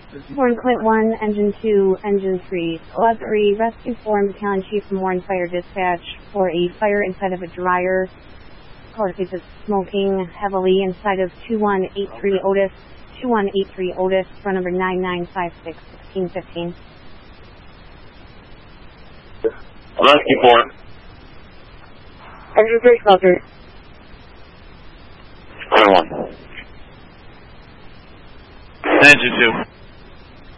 Warren Clint 1, Engine 2, Engine 3. Squad 3, Rescue 4, Battalion Chief from Warren Fire Dispatch for a fire inside of a dryer. Car is smoking heavily inside of 2183 Otis. 2183 Otis, phone number 9956 1615. Rescue 4. Engine 3, Smoker. Engine 1. Engine 2.